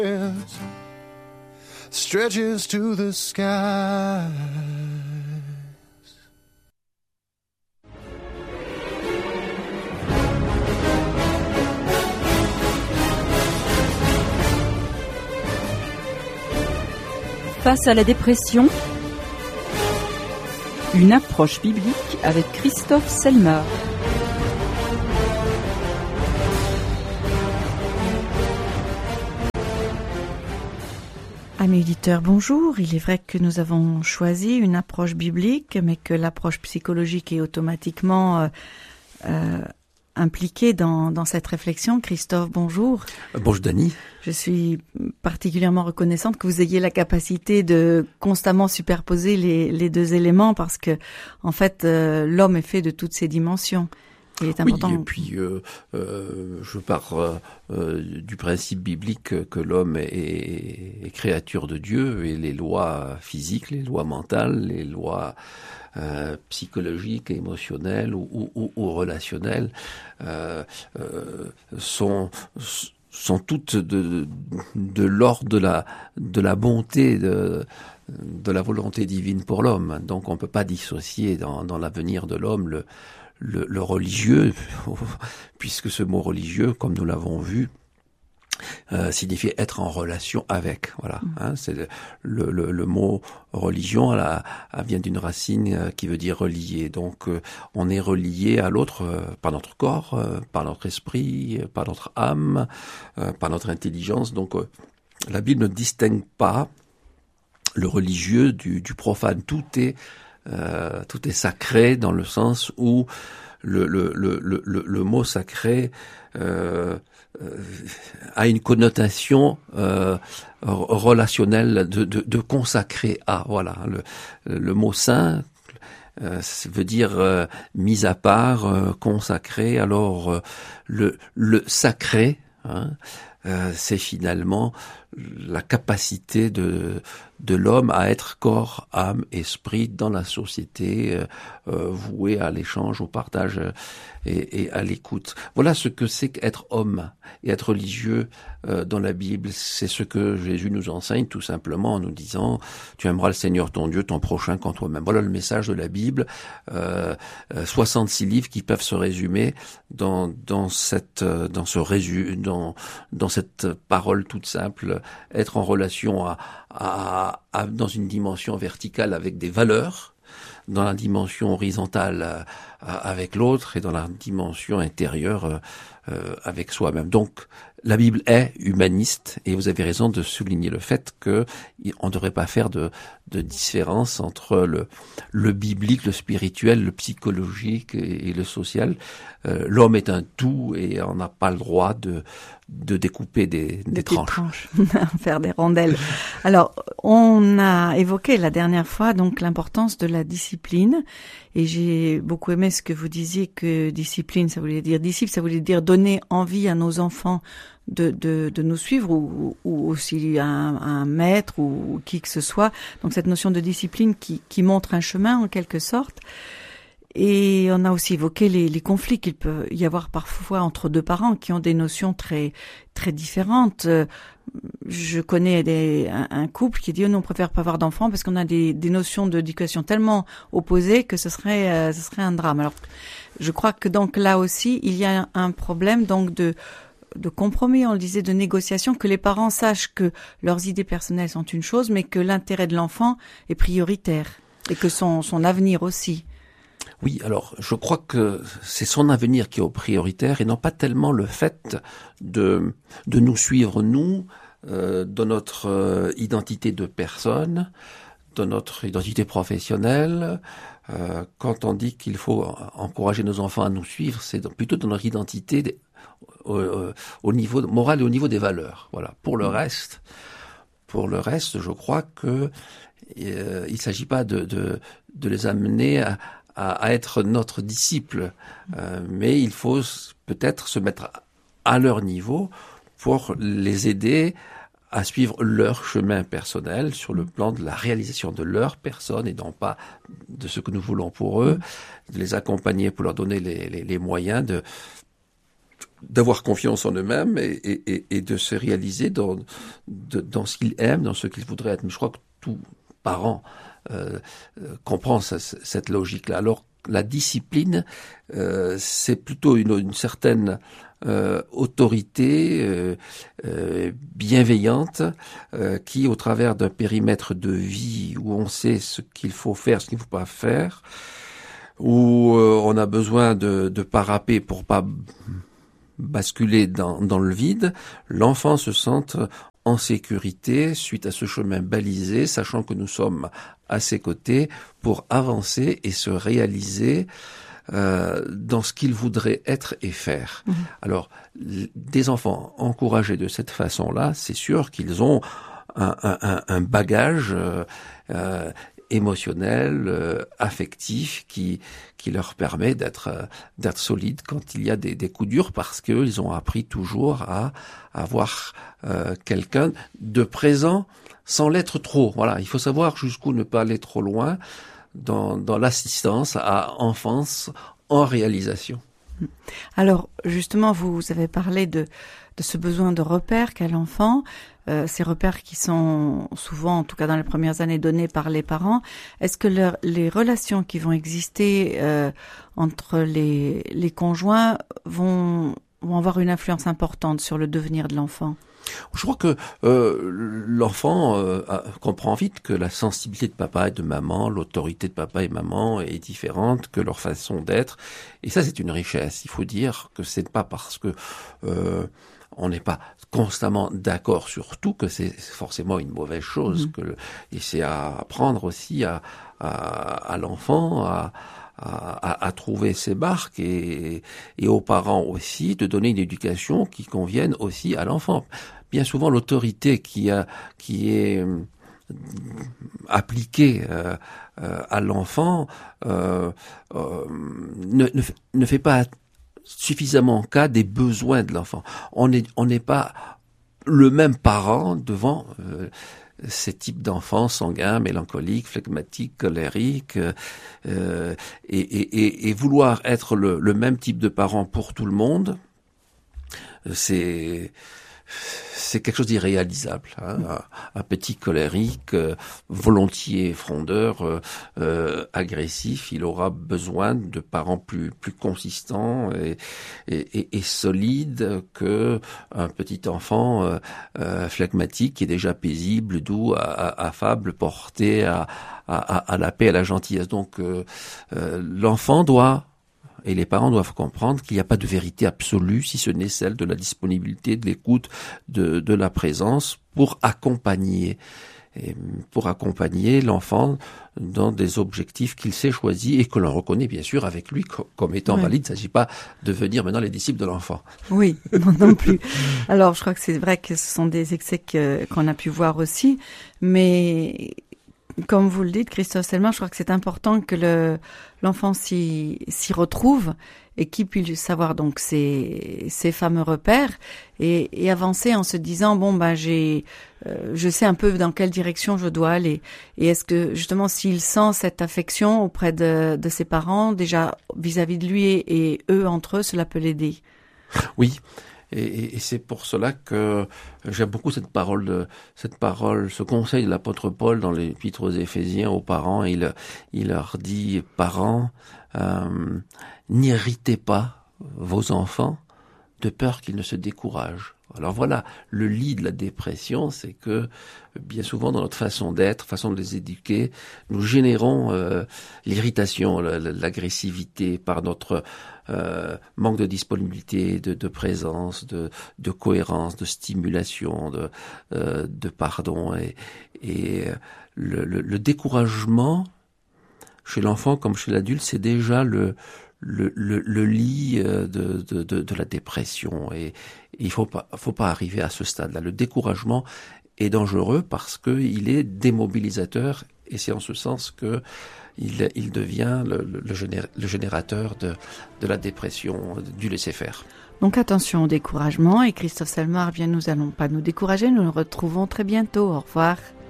stretches to the skies. Face à la dépression, une approche biblique avec Christophe Selmar. Amis auditeurs, bonjour. Il est vrai que nous avons choisi une approche biblique, mais que l'approche psychologique est automatiquement impliquée dans cette réflexion. Christophe, bonjour. Bonjour Dany. Je suis particulièrement reconnaissante que vous ayez la capacité de constamment superposer les deux éléments, parce que en fait l'homme est fait de toutes ces dimensions. Il est important. Oui, et puis je pars du principe biblique que l'homme est créature de Dieu, et les lois physiques, les lois mentales, les lois psychologiques, émotionnelles ou relationnelles sont toutes de l'ordre de la bonté de la volonté divine pour l'homme. Donc on peut pas dissocier dans l'avenir de l'homme le religieux, puisque ce mot religieux, comme nous l'avons vu, signifie être en relation avec. Voilà. Hein, c'est le mot religion vient d'une racine qui veut dire relié. Donc on est relié à l'autre par notre corps, par notre esprit, par notre âme, par notre intelligence. Donc la Bible ne distingue pas le religieux du profane. Tout est sacré, dans le sens où le mot sacré a une connotation relationnelle de consacré à. Voilà, le mot saint veut dire mis à part, consacré. Alors le sacré, hein, c'est finalement la capacité de l'homme à être corps, âme, esprit dans la société, voué à l'échange, au partage et à l'écoute. Voilà ce que c'est qu'être homme et être religieux dans la Bible. C'est ce que Jésus nous enseigne, tout simplement, en nous disant « Tu aimeras le Seigneur ton Dieu, ton prochain qu'en toi-même ». Voilà le message de la Bible. 66 livres qui peuvent se résumer dans cette parole toute simple. Être en relation dans une dimension verticale avec des valeurs, dans la dimension horizontale avec l'autre, et dans la dimension intérieure avec soi-même. Donc la Bible est humaniste, et vous avez raison de souligner le fait que on ne devrait pas faire de différence entre le biblique, le spirituel, le psychologique et le social. L'homme est un tout, et on n'a pas le droit de découper des tranches. Faire des rondelles. Alors, on a évoqué la dernière fois donc l'importance de la discipline, et j'ai beaucoup aimé ce que vous disiez, que discipline, ça voulait dire disciple, ça voulait dire donner envie à nos enfants de nous suivre, ou aussi à un maître ou qui que ce soit. Donc cette notion de discipline qui montre un chemin en quelque sorte. Et on a aussi évoqué les conflits qu'il peut y avoir parfois entre deux parents qui ont des notions très très différentes. Je connais un couple qui dit « Non, on préfère pas avoir d'enfants parce qu'on a des notions d'éducation tellement opposées que ce serait un drame ». Alors, je crois que donc là aussi, il y a un problème donc de compromis, on le disait, de négociation, que les parents sachent que leurs idées personnelles sont une chose, mais que l'intérêt de l'enfant est prioritaire, et que son avenir aussi. Oui, alors je crois que c'est son avenir qui est prioritaire, et non pas tellement le fait de nous suivre, nous, dans notre identité de personne, dans notre identité professionnelle. Quand on dit qu'il faut encourager nos enfants à nous suivre, c'est plutôt dans notre identité au niveau moral et au niveau des valeurs. Voilà. Pour le reste, je crois que il s'agit pas de les amener à être notre disciple, mais il faut peut-être se mettre à leur niveau pour les aider à suivre leur chemin personnel sur le plan de la réalisation de leur personne, et non pas de ce que nous voulons pour eux, de les accompagner pour leur donner les moyens d'avoir confiance en eux-mêmes et de se réaliser dans ce qu'ils aiment, dans ce qu'ils voudraient être. Mais je crois que tout parent comprend cette logique-là. Alors la discipline, c'est plutôt une certaine autorité bienveillante qui, au travers d'un périmètre de vie où on sait ce qu'il faut faire, ce qu'il ne faut pas faire, où on a besoin de paraper pour pas basculer dans le vide, l'enfant se sente en sécurité suite à ce chemin balisé, sachant que nous sommes à ses côtés pour avancer et se réaliser dans ce qu'il voudrait être et faire. Mmh. Alors, des enfants encouragés de cette façon-là, c'est sûr qu'ils ont un bagage émotionnel, affectif, qui leur permet d'être solides quand il y a des coups durs, parce qu'ils ont appris toujours à avoir quelqu'un de présent sans l'être trop. Voilà, il faut savoir jusqu'où ne pas aller trop loin dans l'assistance à enfance en réalisation. Alors, justement, vous avez parlé de ce besoin de repères qu'a l'enfant, ces repères qui sont souvent, en tout cas dans les premières années, donnés par les parents. Est-ce que les relations qui vont exister entre les conjoints vont avoir une influence importante sur le devenir de l'enfant ? Je crois que l'enfant comprend vite que la sensibilité de papa et de maman, l'autorité de papa et maman est différente que leur façon d'être. Et ça, c'est une richesse. Il faut dire que c'est pas parce que on n'est pas constamment d'accord sur tout que c'est forcément une mauvaise chose. Et c'est à apprendre aussi à l'enfant à trouver ses marques et aux parents aussi de donner une éducation qui convienne aussi à l'enfant. Bien souvent, l'autorité qui est appliquée à l'enfant ne fait pas suffisamment cas des besoins de l'enfant. On n'est pas le même parent devant ces types d'enfants sanguins, mélancoliques, flegmatiques, colériques, et vouloir être le même type de parent pour tout le monde, c'est quelque chose d'irréalisable. Un petit colérique, volontiers frondeur, agressif, il aura besoin de parents plus consistants et solides que un petit enfant phlegmatique qui est déjà paisible, doux, affable, porté à la paix, à la gentillesse. Donc l'enfant doit, et les parents doivent comprendre qu'il n'y a pas de vérité absolue, si ce n'est celle de la disponibilité, de l'écoute, de la présence, pour accompagner l'enfant dans des objectifs qu'il s'est choisis et que l'on reconnaît bien sûr avec lui comme étant valides. Il ne s'agit pas de devenir maintenant les disciples de l'enfant. Oui, non plus. Alors, je crois que c'est vrai que ce sont des excès qu'on a pu voir aussi, mais comme vous le dites, Christophe Selmar, je crois que c'est important que l'enfant s'y retrouve et qu'il puisse savoir donc ces fameux repères et avancer en se disant je sais un peu dans quelle direction je dois aller. Et est-ce que justement s'il sent cette affection auprès de ses parents déjà vis-à-vis de lui et eux entre eux, cela peut l'aider. Oui. Et c'est pour cela que j'aime beaucoup cette parole, ce conseil de l'apôtre Paul dans l'épître aux Éphésiens aux parents. Il leur dit, parents, n'irritez pas vos enfants de peur qu'ils ne se découragent. Alors voilà, le lit de la dépression, c'est que bien souvent dans notre façon d'être, façon de les éduquer, nous générons l'irritation, l'agressivité par notre manque de disponibilité, de présence, de cohérence, de stimulation, de pardon. Et le découragement chez l'enfant comme chez l'adulte, c'est déjà le lit de la dépression, et il faut pas arriver à ce stade-là. Le découragement est dangereux parce que il est démobilisateur, et c'est en ce sens que il devient le générateur de la dépression, du laisser-faire. Donc attention au découragement, et Christophe Selmar, nous allons pas nous décourager, nous nous retrouvons très bientôt. Au revoir.